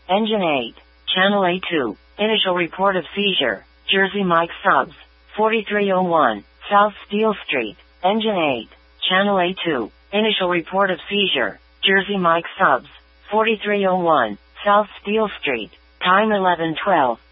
Engine 8. Channel A2. Initial report of seizure. Jersey Mike Subs. 4301. South Steel Street. Engine 8. Channel A2. Initial report of seizure. Jersey Mike Subs. 4301. South Steel Street. Time 11:12.